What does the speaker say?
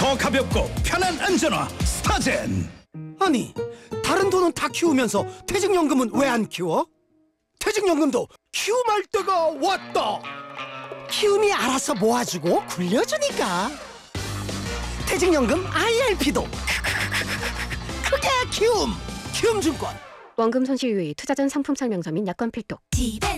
더 가볍고 편한 안전화 스타젠. 아니, 다른 돈은 다 키우면서 퇴직연금은 왜 안 키워? 퇴직연금도 키움할 때가 왔다. 키움이 알아서 모아주고 굴려주니까. 퇴직연금 IRP도 크게 키움. 키움증권. 원금 손실 유의, 투자 전 상품 설명서 및 약관 필독. 집엔